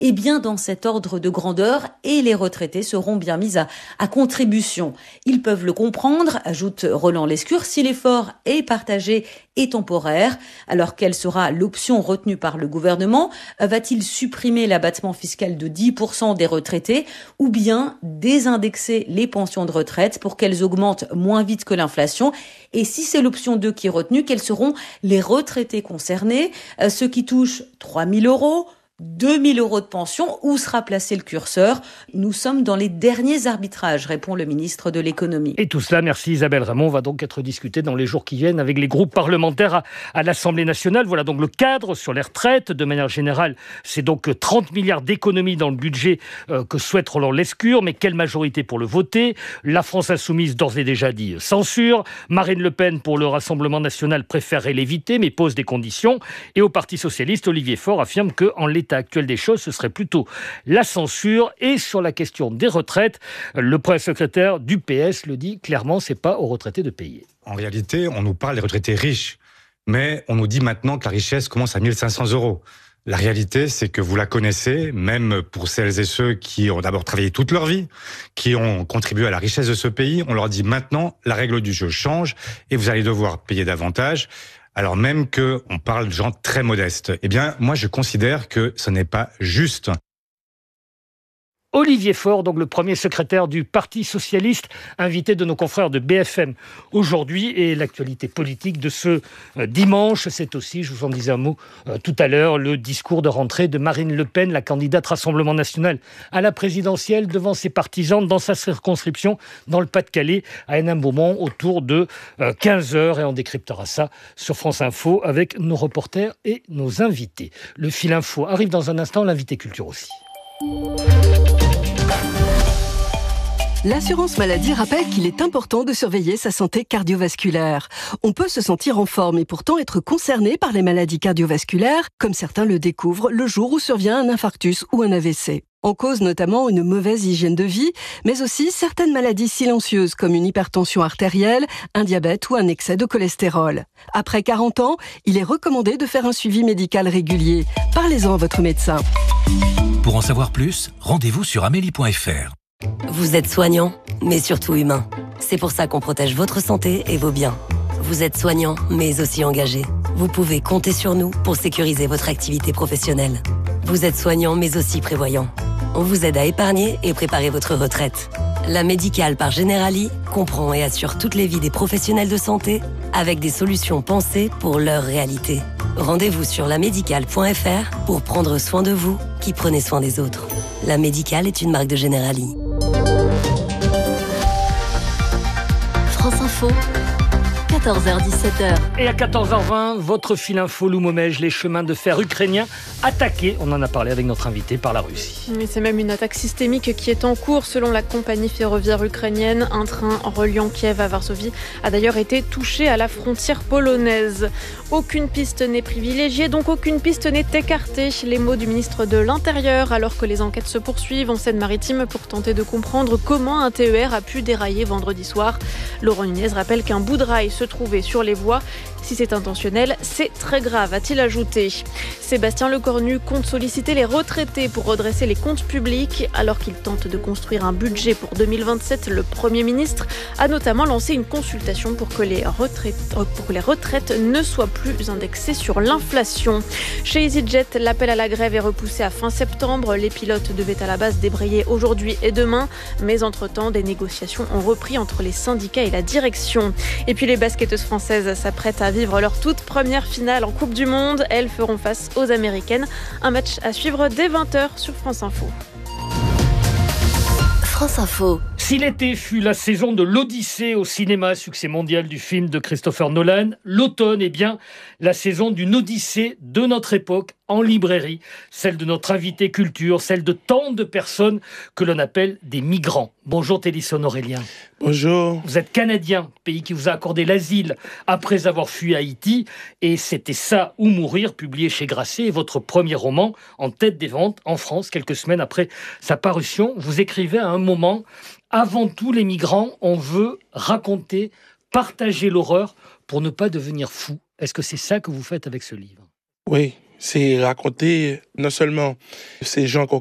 est bien dans cet ordre de grandeur et les retraités seront bien mis à contribution. Ils peuvent le comprendre, ajoute Roland Lescure, si l'effort est partagé et temporaire. Alors quelle sera l'option retenue par le gouvernement ? Va-t-il supprimer l'abattement fiscal de 10% des retraités ou bien désindexer les pensions de retraite pour qu'elles augmentent moins vite que l'inflation ? Et si c'est l'option 2 qui est retenue, quels seront les retraités concernés ? Ceux qui touchent 3 000 €, 2 000 € de pension, où sera placé le curseur ? Nous sommes dans les derniers arbitrages, répond le ministre de l'économie. Et tout cela, merci Isabelle Raymond, va donc être discuté dans les jours qui viennent avec les groupes parlementaires à l'Assemblée nationale. Voilà donc le cadre sur les retraites. De manière générale, c'est donc 30 milliards d'économies dans le budget que souhaite Roland Lescure. Mais quelle majorité pour le voter ? La France insoumise, d'ores et déjà dit censure. Marine Le Pen, pour le Rassemblement national, préférerait l'éviter, mais pose des conditions. Et au Parti socialiste, Olivier Faure affirme qu'en l'état actuel des choses, ce serait plutôt la censure. Et sur la question des retraites, le premier secrétaire du PS le dit clairement, c'est pas aux retraités de payer. En réalité, on nous parle des retraités riches, mais on nous dit maintenant que la richesse commence à 1 500 €. La réalité, c'est que vous la connaissez, même pour celles et ceux qui ont d'abord travaillé toute leur vie, qui ont contribué à la richesse de ce pays. On leur dit maintenant, la règle du jeu change et vous allez devoir payer davantage. Alors même qu'on parle de gens très modestes. Eh bien, moi, je considère que ce n'est pas juste. Olivier Faure, donc le premier secrétaire du Parti socialiste, invité de nos confrères de BFM aujourd'hui. Et l'actualité politique de ce dimanche, c'est aussi, je vous en disais un mot tout à l'heure, le discours de rentrée de Marine Le Pen, la candidate Rassemblement national à la présidentielle, devant ses partisans dans sa circonscription dans le Pas-de-Calais, à Hénin-Beaumont, autour de 15h. Et on décryptera ça sur France Info avec nos reporters et nos invités. Le fil info arrive dans un instant, l'invité culture aussi. L'assurance maladie rappelle qu'il est important de surveiller sa santé cardiovasculaire. On peut se sentir en forme et pourtant être concerné par les maladies cardiovasculaires, comme certains le découvrent le jour où survient un infarctus ou un AVC. En cause notamment une mauvaise hygiène de vie, mais aussi certaines maladies silencieuses comme une hypertension artérielle, un diabète ou un excès de cholestérol. Après 40 ans, il est recommandé de faire un suivi médical régulier. Parlez-en à votre médecin. Pour en savoir plus, rendez-vous sur amélie.fr. Vous êtes soignant, mais surtout humain. C'est pour ça qu'on protège votre santé et vos biens. Vous êtes soignant, mais aussi engagé. Vous pouvez compter sur nous pour sécuriser votre activité professionnelle. Vous êtes soignant, mais aussi prévoyant. On vous aide à épargner et préparer votre retraite. La Médicale par Generali comprend et assure toutes les vies des professionnels de santé avec des solutions pensées pour leur réalité. Rendez-vous sur lamédicale.fr pour prendre soin de vous qui prenez soin des autres. La Médicale est une marque de Generali. France Info, 14h-17h. Et à 14h20, votre fil info Loumomège, les chemins de fer ukrainiens attaqués. On en a parlé avec notre invité par la Russie. Mais c'est même une attaque systémique qui est en cours selon la compagnie ferroviaire ukrainienne. Un train reliant Kiev à Varsovie a d'ailleurs été touché à la frontière polonaise. Aucune piste n'est privilégiée, donc aucune piste n'est écartée. Les mots du ministre de l'Intérieur, alors que les enquêtes se poursuivent en Seine-Maritime pour tenter de comprendre comment un TER a pu dérailler vendredi soir. Laurent Nunez rappelle qu'un bout de rail se trouvait sur les voies. Si c'est intentionnel, c'est très grave, a-t-il ajouté. Sébastien Lecornu compte solliciter les retraités pour redresser les comptes publics. Alors qu'il tente de construire un budget pour 2027, le Premier ministre a notamment lancé une consultation pour que les retraites ne soient plus indexées sur l'inflation. Chez EasyJet, l'appel à la grève est repoussé à fin septembre. Les pilotes devaient à la base débrayer aujourd'hui et demain. Mais entre-temps, des négociations ont repris entre les syndicats et la direction. Et puis les basketteuses françaises s'apprêtent à vivre leur toute première finale en Coupe du Monde. Elles feront face aux Américaines. Un match à suivre dès 20h sur France Info. France Info. Si l'été fut la saison de l'Odyssée au cinéma, succès mondial du film de Christopher Nolan, l'automne est bien la saison d'une Odyssée de notre époque en librairie, celle de notre invité culture, celle de tant de personnes que l'on appelle des migrants. Bonjour Télisson Aurélien. Bonjour. Vous êtes canadien, pays qui vous a accordé l'asile après avoir fui Haïti, et c'était Ça ou mourir, publié chez Grasset, et votre premier roman en tête des ventes en France, quelques semaines après sa parution. Vous écrivez à un moment: avant tout les migrants, on veut raconter, partager l'horreur pour ne pas devenir fou. Est-ce que c'est ça que vous faites avec ce livre ? Oui, C'est raconter non seulement ces gens qu'on